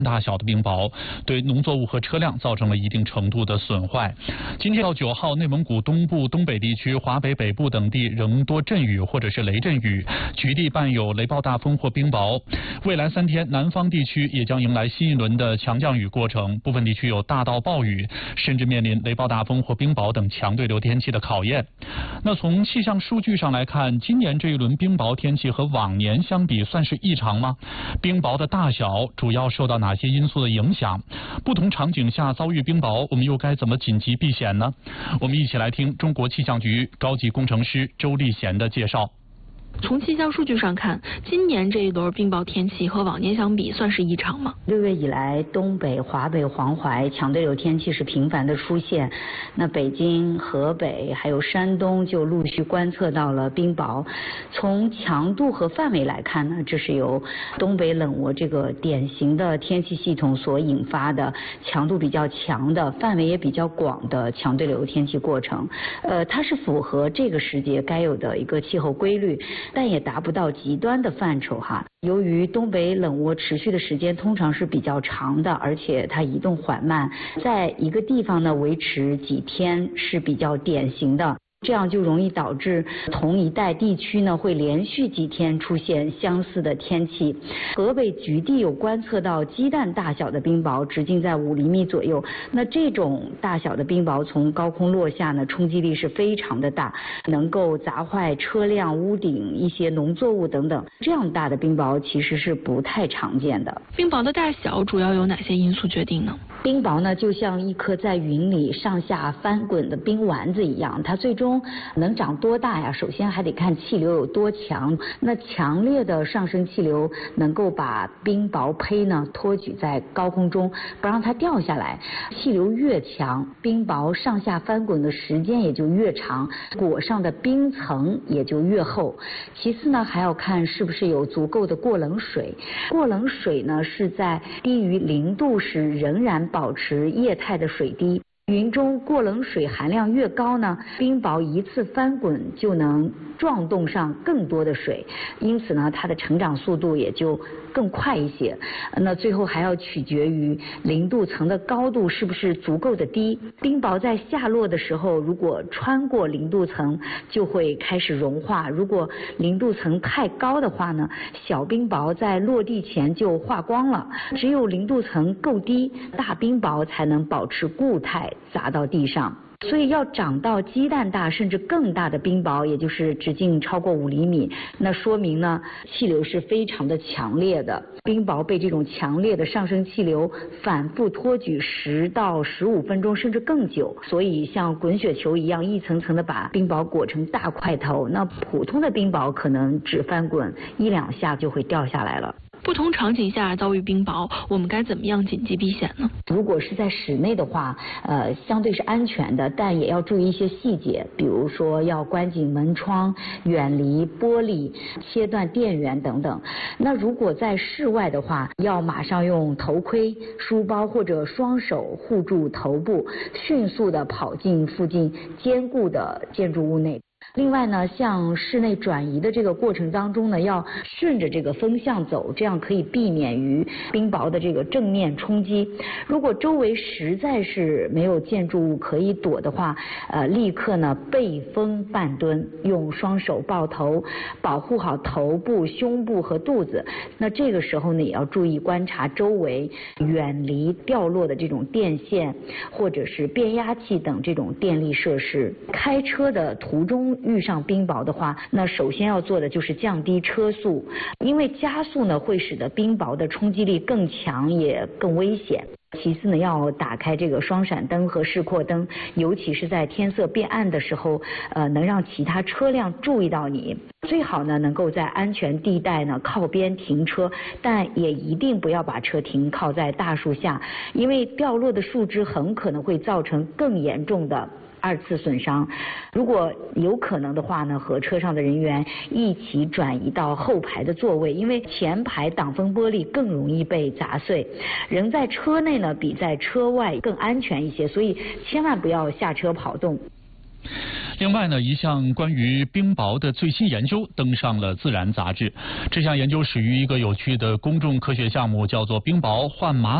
大小的冰雹对农作物和车辆造成了一定程度的损坏。今天到9号，内蒙古东部、东北地区、华北北部等地仍多阵雨或者是雷阵雨，局地伴有雷暴大风或冰雹。未来3天，南方地区也将迎来新一轮的强降雨过程，部分地区有大到暴雨，甚至面临雷暴大风或冰雹等强对流天气的考验。那从气象数据上来看，今年这一轮冰雹天气和往年相比算是异常吗？冰雹的大小主要受到哪些因素的影响？不同场景下遭遇冰雹，我们又该怎么紧急避险呢？我们一起来听中国气象局高级工程师周立贤的介绍。 从气象数据上看，今年这一轮冰雹天气和往年相比算是异常吗 ？6月以来，东北、华北、黄淮强对流天气是频繁的出现，那北京、河北还有山东就陆续观测到了冰雹。从强度和范围来看呢，这是由东北冷涡这个典型的天气系统所引发的强度比较强的、范围也比较广的强对流天气过程。它是符合这个时节该有的一个气候规律。但也达不到极端的范畴哈。由于东北冷涡持续的时间通常是比较长的，而且它移动缓慢，在一个地方呢维持几天是比较典型的。这样就容易导致同一带地区呢会连续几天出现相似的天气。河北局地有观测到鸡蛋大小的冰雹，直径在5厘米左右。那这种大小的冰雹从高空落下呢，冲击力是非常的大，能够砸坏车辆、屋顶、一些农作物等等。这样大的冰雹其实是不太常见的。 冰雹的大小主要由哪些因素决定呢？ 冰雹呢，就像一颗在云里上下翻滚的冰丸子一样，它最终能长多大呀？首先还得看气流有多强。那强烈的上升气流能够把冰雹胚呢托举在高空中，不让它掉下来。气流越强，冰雹上下翻滚的时间也就越长，裹上的冰层也就越厚。其次呢，还要看是不是有足够的过冷水。过冷水呢是在低于0度时仍然保持液态的水滴。云中过冷水含量越高呢，冰雹一次翻滚就能撞动上更多的水，因此呢，它的成长速度也就更快一些。那最后还要取决于0度层的高度是不是足够的低。冰雹在下落的时候，如果穿过0度层，就会开始融化；如果0度层太高的话呢，小冰雹在落地前就化光了。只有0度层够低，大冰雹才能保持固态，砸到地上。所以要长到鸡蛋大甚至更大的冰雹，也就是直径超过5厘米，那说明呢气流是非常的强烈的。冰雹被这种强烈的上升气流反复托举10到15分钟甚至更久，所以像滚雪球一样一层层的把冰雹裹成大块头。那普通的冰雹可能只翻滚1-2下就会掉下来了。 不同场景下遭遇冰雹，我们该怎么样紧急避险呢？ 如果是在室内的话，相对是安全的，但也要注意一些细节，比如说要关紧门窗，远离玻璃，切断电源等等。那如果在室外的话，要马上用头盔、书包或者双手护住头部，迅速的跑进附近坚固的建筑物内。另外呢，像室内转移的这个过程当中呢，要顺着这个风向走，这样可以避免于冰雹的这个正面冲击。如果周围实在是没有建筑物可以躲的话，立刻呢背风半蹲，用双手抱头，保护好头部、胸部和肚子。那这个时候呢，也要注意观察周围，远离掉落的这种电线或者是变压器等这种电力设施。开车的途中遇上冰雹的话，那首先要做的就是降低车速，因为加速呢会使得冰雹的冲击力更强，也更危险。其次呢，要打开这个双闪灯和示廓灯，尤其是在天色变暗的时候，能让其他车辆注意到你。最好呢能够在安全地带呢靠边停车，但也一定不要把车停靠在大树下，因为掉落的树枝很可能会造成更严重的2次损伤。如果有可能的话呢，和车上的人员一起转移到后排的座位，因为前排挡风玻璃更容易被砸碎。人在车内呢比在车外更安全一些，所以千万不要下车跑动。 另外呢，一项关于冰雹的最新研究登上了《自然》杂志。这项研究始于一个有趣的公众科学项目，叫做冰雹换马